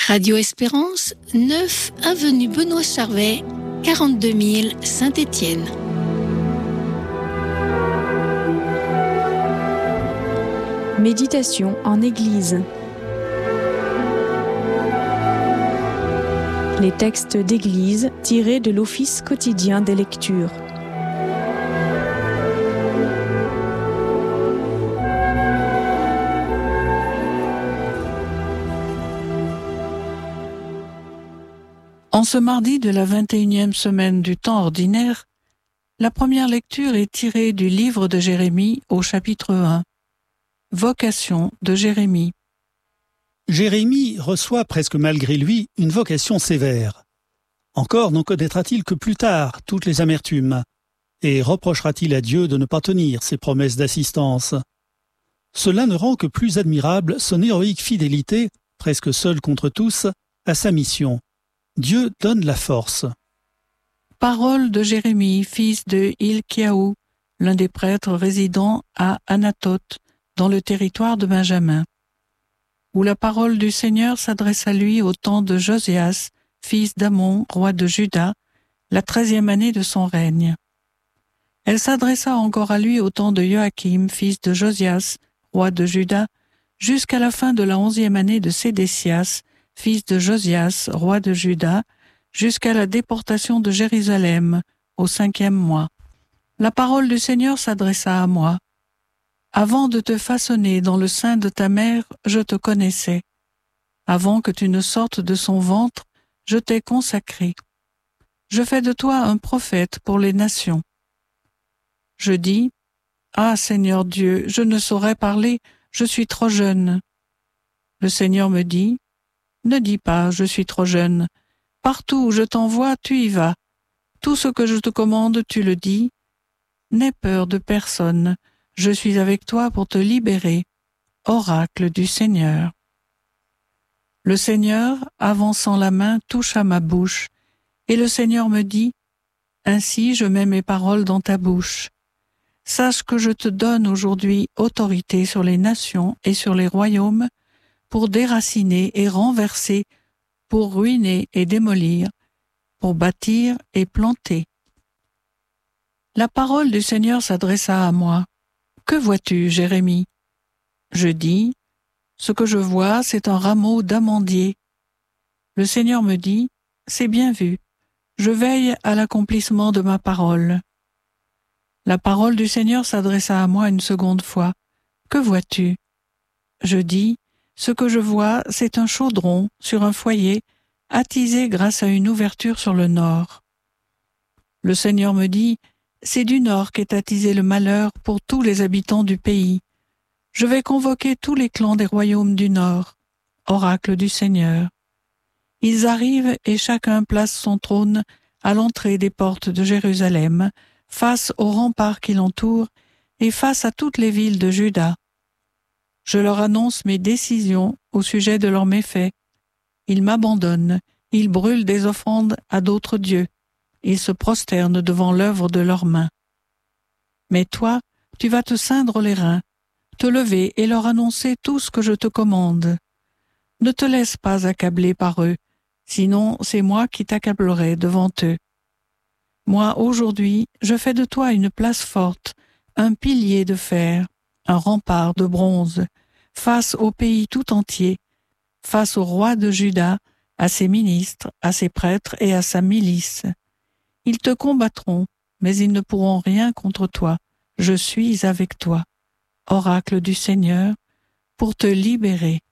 Radio Espérance, 9 avenue Benoît Charvet, 42 000 Saint-Étienne. Méditation en Église. Les textes d'Église tirés de l'Office quotidien des lectures. En ce mardi de la 21e semaine du temps ordinaire, la première lecture est tirée du livre de Jérémie au chapitre 1. Vocation de Jérémie. Jérémie reçoit presque malgré lui une vocation sévère. Encore n'en connaîtra-t-il que plus tard toutes les amertumes, et reprochera-t-il à Dieu de ne pas tenir ses promesses d'assistance. Cela ne rend que plus admirable son héroïque fidélité, presque seul contre tous, à sa mission. Dieu donne la force. Parole de Jérémie, fils de Hilkiaou, l'un des prêtres résidant à Anathoth, dans le territoire de Benjamin, où la parole du Seigneur s'adresse à lui au temps de Josias, fils d'Amon, roi de Juda, la 13e année de son règne. Elle s'adressa encore à lui au temps de Joachim, fils de Josias, roi de Juda, jusqu'à la fin de la 11e année de Sédécias, fils de Josias, roi de Juda, jusqu'à la déportation de Jérusalem, au 5e mois. La parole du Seigneur s'adressa à moi. Avant de te façonner dans le sein de ta mère, je te connaissais. Avant que tu ne sortes de son ventre, je t'ai consacré. Je fais de toi un prophète pour les nations. Je dis, ah Seigneur Dieu, je ne saurais parler, je suis trop jeune. Le Seigneur me dit, ne dis pas, je suis trop jeune. Partout où je t'envoie, tu y vas. Tout ce que je te commande, tu le dis. N'aie peur de personne. Je suis avec toi pour te libérer. Oracle du Seigneur. Le Seigneur, avançant la main, touche à ma bouche, et le Seigneur me dit, ainsi je mets mes paroles dans ta bouche. Sache que je te donne aujourd'hui autorité sur les nations et sur les royaumes, pour déraciner et renverser, pour ruiner et démolir, pour bâtir et planter. La parole du Seigneur s'adressa à moi. Que vois-tu, Jérémie? Je dis, ce que je vois, c'est un rameau d'amandier. Le Seigneur me dit, c'est bien vu, je veille à l'accomplissement de ma parole. La parole du Seigneur s'adressa à moi une seconde fois. Que vois-tu? Je dis, ce que je vois, c'est un chaudron sur un foyer, attisé grâce à une ouverture sur le nord. Le Seigneur me dit, c'est du nord qu'est attisé le malheur pour tous les habitants du pays. Je vais convoquer tous les clans des royaumes du nord, oracle du Seigneur. Ils arrivent et chacun place son trône à l'entrée des portes de Jérusalem, face aux remparts qui l'entourent et face à toutes les villes de Juda. Je leur annonce mes décisions au sujet de leurs méfaits. Ils m'abandonnent, ils brûlent des offrandes à d'autres dieux. Ils se prosternent devant l'œuvre de leurs mains. Mais toi, tu vas te ceindre les reins, te lever et leur annoncer tout ce que je te commande. Ne te laisse pas accabler par eux, sinon c'est moi qui t'accablerai devant eux. Moi, aujourd'hui, je fais de toi une place forte, un pilier de fer, un rempart de bronze, face au pays tout entier, face au roi de Juda, à ses ministres, à ses prêtres et à sa milice. Ils te combattront, mais ils ne pourront rien contre toi. Je suis avec toi, oracle du Seigneur, pour te libérer.